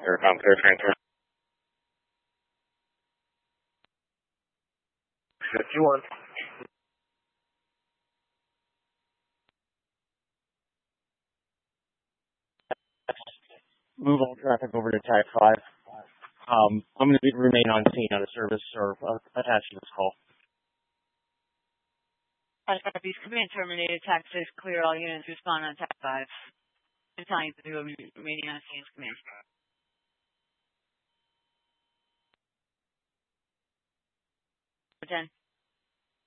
Aircom clear transfer. 51. Move all traffic over to Tag 5. I'm going to remain on scene on a service or attached to this call. Copies. Command terminated. Tag 6 clear. All units respond on Tag 5. Italian 3 will be remaining on scene as command. 10.